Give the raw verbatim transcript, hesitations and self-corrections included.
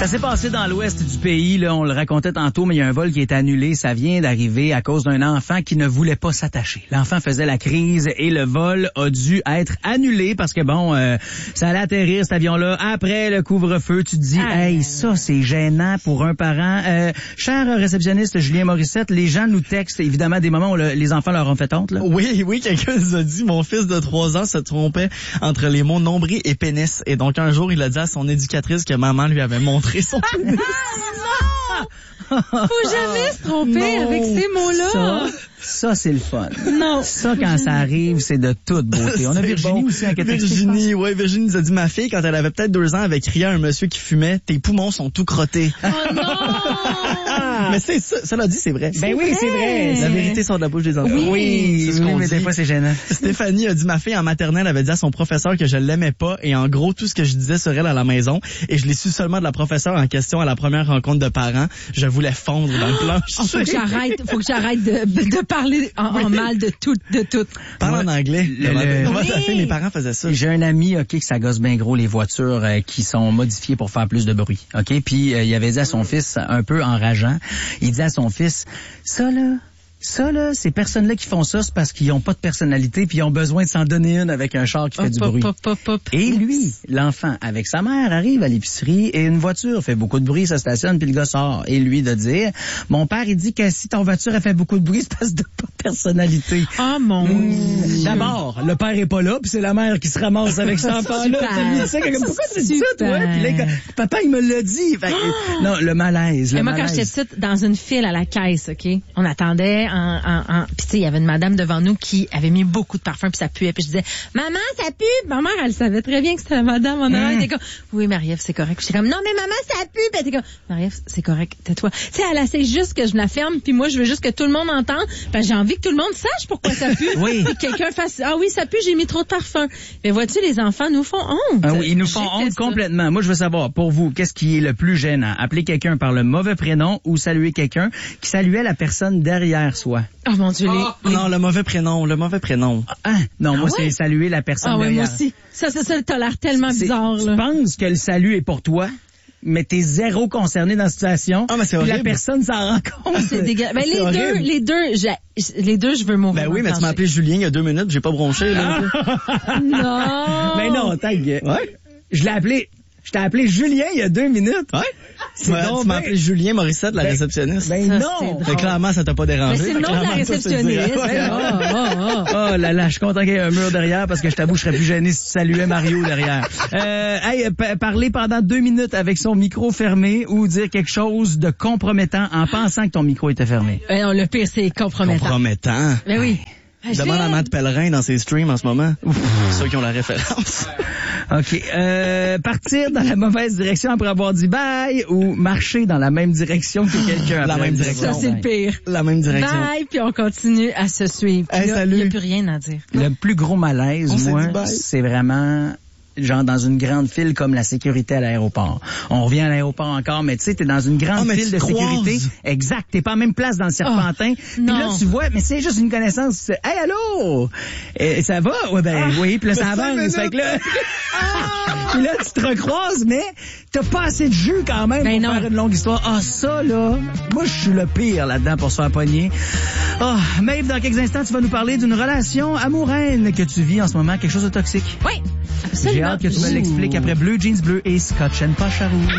Ça s'est passé dans l'ouest du pays, là, on le racontait tantôt, mais il y a un vol qui est annulé. Ça vient d'arriver à cause d'un enfant qui ne voulait pas s'attacher. L'enfant faisait la crise et le vol a dû être annulé parce que bon, euh, ça allait atterrir cet avion-là après le couvre-feu. Tu te dis, ah, hey, ça c'est gênant pour un parent. Euh, cher réceptionniste Julien Morissette, les gens nous textent évidemment des moments où le, les enfants leur ont fait honte, là. Oui, oui, quelqu'un nous a dit, mon fils de trois ans se trompait entre les mots nombril et pénis. Et donc un jour, il a dit à son éducatrice que maman lui avait montré son pénis. Faut jamais se tromper non, avec ces mots-là. Ça, ça c'est le fun. Non. Ça, quand ça arrive, c'est de toute beauté. On a Virginie bon. aussi en catégorie. Virginie, oui, Virginie nous a dit, ma fille, quand elle avait peut-être deux ans, avait crié à un monsieur qui fumait, tes poumons sont tout crottés. Oh non! Mais c'est ça, ça l'a dit, c'est vrai. Ben oui, c'est vrai. La vérité sort de la bouche des enfants. Oui, oui, c'est ce oui, qu'on mais dit. des fois c'est gênant. Stéphanie a dit, ma fille en maternelle avait dit à son professeur que je l'aimais pas et en gros, tout ce que je disais sur elle à la maison et je l'ai su seulement de la professeure en question à la première rencontre de parents. Je voulais fondre dans le plancher. Oh, faut que j'arrête, faut que j'arrête de, de parler en, en mal de tout, de tout. Parle en anglais. Le, le, Moi, ça oui. fait, mes parents faisaient ça. J'ai un ami, ok, que ça gosse bien gros les voitures euh, qui sont modifiées pour faire plus de bruit, ok. Puis euh, il avait dit à son fils, un peu enrageant, il dit à son fils, ça là. Ça, là, ces personnes-là qui font ça, c'est parce qu'ils ont pas de personnalité puis ils ont besoin de s'en donner une avec un char qui fait Hop, du hop, bruit. hop, hop, hop. Et lui, l'enfant, avec sa mère, arrive à l'épicerie et une voiture fait beaucoup de bruit, ça stationne puis le gars sort. Et lui de dire, mon père, il dit que si ton voiture a fait beaucoup de bruit, c'est parce que t'as pas de personnalité. Oh mon Mmh. Dieu. D'abord, le père est pas là puis c'est la mère qui se ramasse avec cet enfant-là. Tu sais, comme, pourquoi tu dis ça, toi? Puis là, quand- papa, il me l'a dit. Fait que, Oh. non, le malaise, le Et moi, malaise. quand j'étais petite, dans une file à la caisse, OK, on attendait en, en, en puis tu sais, il y avait une madame devant nous qui avait mis beaucoup de parfum puis ça puait. Puis je disais, maman, ça pue. Ma mère, elle savait très bien que c'était la madame en arrière. Elle était comme, oui, Marie-Ève, c'est correct. Puis j'étais comme, non, mais maman, ça pue. Puis elle était comme, Marie-Ève, c'est correct, tais-toi. Tu sais, elle essaie juste que je me la ferme puis moi, je veux juste que tout le monde entende. Parce que j'ai envie que tout le monde sache pourquoi ça pue. Oui. Puis que quelqu'un fasse, ah oui, ça pue, j'ai mis trop de parfum. Mais vois-tu, les enfants nous font honte. Ah oui, ils nous font J'ai fait honte ça. complètement. Moi, je veux savoir, pour vous, qu'est-ce qui est le plus gênant? Appeler quelqu'un par le mauvais prénom ou saluer quelqu'un qui saluait la personne derrière soi? Oh mon Dieu, les... Non, le mauvais prénom, le mauvais prénom. Ah, non, Ah moi, ouais? c'est saluer la personne Ah ouais, derrière. moi aussi. Ça, ça, ça, t'as l'air tellement C'est- bizarre, Tu là. penses que le salut est pour toi, mais t'es zéro concerné dans la situation. Ah, mais c'est puis la horrible. personne s'en rend compte. C'est dégueulasse. Ben, C'est les deux, horrible. les deux, j'ai- les deux, je veux mourir. Ben oui, mais tu m'as appelé Julien il y a deux minutes, j'ai pas bronché, là. Non. Mais non, ta gueule. Ouais. Je l'ai appelé, je t'ai appelé Julien il y a deux minutes. Ouais. Tu m'as donc tu m'as ben- appelé Julien Morissette, la Ben- réceptionniste. Ben Ça, non. c'est Fait que drôle. clairement, ça t'a pas Mais dérangé. c'est le Fait nom de la clairement, toi, tu te dirais, réceptionniste. ouais. Oh, oh, oh. Oh là là, je suis content qu'il y ait un mur derrière parce que je t'avoue, je serais plus gêné si tu saluais Mario derrière. Euh, hey, pa- parler pendant deux minutes avec son micro fermé ou dire quelque chose de compromettant en pensant que ton micro était fermé. Ben non, le pire, c'est compromettant. Compromettant. Ben oui. Ben, je Demande vais- à Matt Pellerin dans ses streams en ce moment. Ceux qui ont la référence. OK. Euh, partir dans la mauvaise direction après avoir dit bye ou marcher dans la même direction que quelqu'un. La après même dire direction. Ça, c'est le pire. La même direction. Bye, puis on continue à se suivre. Puis Hey, là, salut. il n'y a plus rien à dire. Le plus gros malaise, On s'est moi, dit bye. c'est vraiment genre dans une grande file comme la sécurité à l'aéroport. On revient à l'aéroport encore, mais tu sais, t'es dans une grande Oh, mais file tu de croises. sécurité. Exact. T'es pas en même place dans le Serpentin. Puis non. là, tu vois, mais c'est juste une connaissance. C'est, hey, allô? Et, ça va? Ouais, ben, oui. Puis là, ça mais cinq avance. Fait que là, puis là, tu te recroises, mais t'as pas assez de jus quand même Ben pour non. faire une longue histoire. Ah, ça, là, moi, je suis le pire là-dedans pour se faire pogner. Ah, Maeve, dans quelques instants, tu vas nous parler d'une relation amoureuse que tu vis en ce moment, quelque chose de toxique. Oui, absolument. J'ai hâte que tu me l'expliques après Bleu Jeans Bleu et Scotch and Poche à rouge.